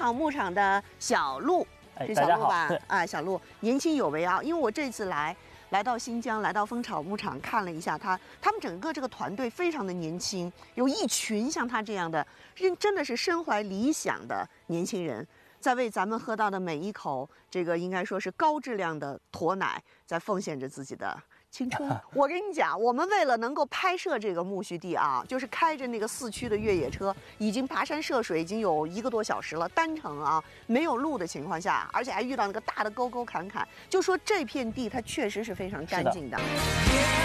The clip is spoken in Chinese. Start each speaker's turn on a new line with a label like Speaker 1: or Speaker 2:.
Speaker 1: 草牧场的小鹿，是小鹿吧？啊，小鹿年轻有为啊！因为我这次来到新疆，来到蜂草牧场看了一下他们整个这个团队非常的年轻，有一群像他这样的真的是身怀理想的年轻人，在为咱们喝到的每一口这个应该说是高质量的驼奶，在奉献着自己的青春。我跟你讲，我们为了能够拍摄这个苜蓿地啊，就是开着那个4驱的越野车，已经跋山涉水，已经有1个多小时了，单程啊，没有路的情况下，而且还遇到那个大的沟沟坎坎，就说这片地它确实是非常干净的。